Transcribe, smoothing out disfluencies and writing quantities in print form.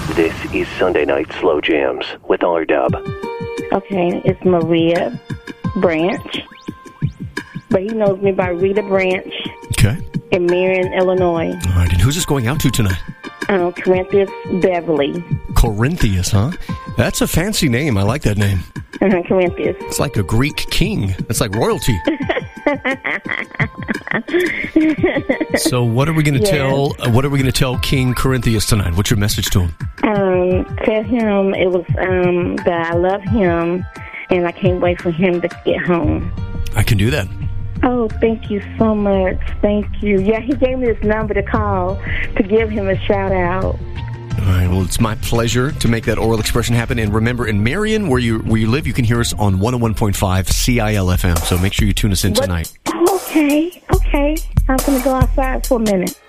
This is Sunday Night Slow Jams with R-Dub. Okay, it's Maria Branch, but he knows me by Rita Branch. Okay. In Marion, Illinois. All right, and who's this going out to tonight? Corinthians Beverly. Corinthians, huh? That's a fancy name. I like that name. Corinthians. It's like a Greek king. It's like royalty. So what are we going to tell? What are we going to tell King Corinthians tonight? What's your message to him? Tell him it was that I love him, and I can't wait for him to get home. I can do that. Oh, thank you so much. Thank you. Yeah, he gave me this number to call to give him a shout out. All right, well, it's my pleasure to make that oral expression happen. And remember, in Marion, where you live, you can hear us on 101.5 CIL FM. So make sure you tune us in tonight. Okay. I'm going to go outside for a minute.